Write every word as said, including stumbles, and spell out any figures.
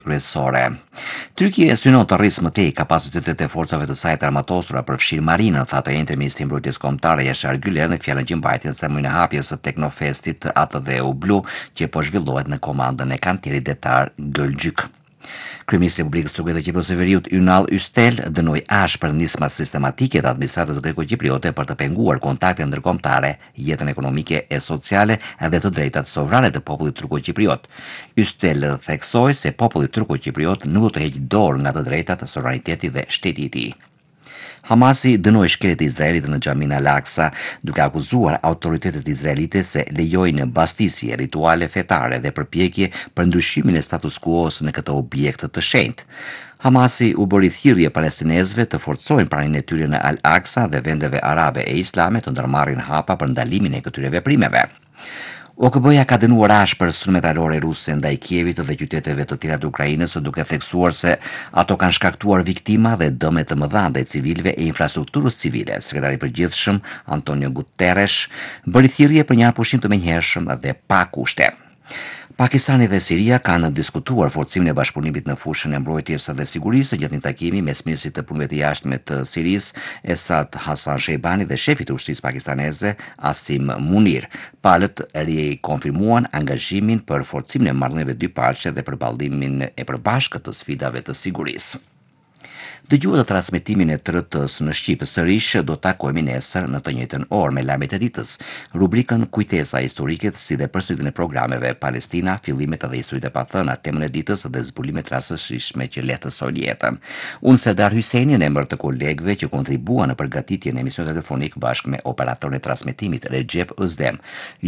kryesore. Tyrkia synon të rrisë më tej kapacitetet e forcave të saj të armatosura për fshirë marinën, tha të njëjtë ministri i mbrojtjes kombëtare Yashar Güler në fjalën që mbajti në ceremoninë e hapjes së Teknofestit atë dhe u blu që po zhvillohet në komandën e kantierit detar Gölcük. Kryeministri i Republikës Turke të Kiprit Veriut Ynal Ystel dënoi ashpër nismat sistematike të administratës greko-kipriote për të penguar kontaktet ndërkombëtare, jetën ekonomike e sociale dhe të drejtat sovrane të popullit turko-kipriot. Ystel theksoi se populli turko-kipriot nuk do të heqë dorë nga të drejtat, sovraniteti dhe shteti i tij. Hamasi dënoi shkeljet e Izraelit në Xhamin al-Aqsa, duke akuzuar autoritetet izraelite se lejojnë mbastisje, rituale fetare dhe përpjekje për ndryshimin e status quo-s në këtë objekt të shenjtë. Hamasi u bëri thirrje palestinezëve të forcojnë praninë e tyre në Al-Aqsa dhe vendeve arabe e islame të ndërmarrin hapa për ndalimin e këtyre veprimeve. O K B-ja ka dënuar ashpër sulmetarore ruse ndaj Kievit dhe qyteteve të tjera të Ukrainës, duke theksuar se ato kanë shkaktuar viktima dhe dëme të mëdha ndaj civilëve e infrastrukturës civile. Sekretari i përgjithshëm Antonio Guterres bëri thirrje për një pushim të menjëhershëm dhe pa kushte. Pakistani dhe Siria kanë diskutuar forcimin e bashkëpunimit në fushën e mbrojtjes dhe sigurisë gjatë një takimi mes ministrit të punëve të jashtme të Sirisë, Esad Hasan Sheibani, dhe shefit të ushtrisë pakistaneze, Asim Munir. Palët rikonfirmuan angazhimin për forcimin e marrëdhënieve dyparqe dhe përballimin e përbashkët të sfidave të sigurisë. Dëgjuat të transmetimin e T R T-s në Shqip sërish do takohemi nesër në të njëjtën orë me lajmet e ditës, rubrikën Kujtesa historike si dhe përsëritjen e programeve Palestina, fillimet dhe historitë e pathëna, temën e ditës dhe zbulimet rastësishme që lehtësojnë jetën. Unë Serdar Hyseni në emër të kolegëve që kontribuan në përgatitjen e emisionit telefonik bashkë me operatorën e transmetimit Recep Özdem.